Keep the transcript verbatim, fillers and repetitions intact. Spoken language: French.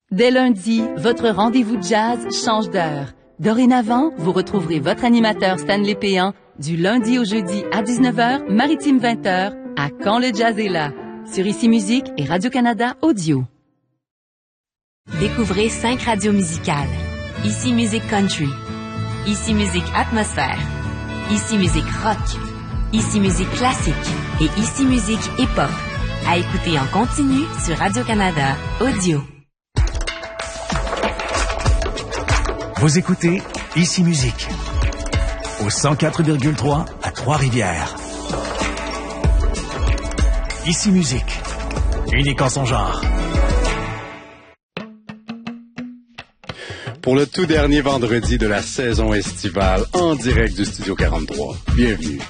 Dès lundi, votre rendez-vous de jazz change d'heure. Dorénavant, vous retrouverez votre animateur Stanley Péan du lundi au jeudi à dix-neuf heures, Maritime vingt heures, à Quand le jazz est là, sur Ici Musique et Radio-Canada Audio. Découvrez cinq radios musicales. Ici Musique Country, Ici Musique Atmosphère, Ici Musique Rock, Ici Musique Classique et Ici Musique Hip-Hop. À écouter en continu sur Radio-Canada Audio. Vous écoutez Ici Musique au cent quatre virgule trois à Trois-Rivières. Ici Musique, unique en son genre. Pour le tout dernier vendredi de la saison estivale, en direct du Studio quarante-trois. Bienvenue.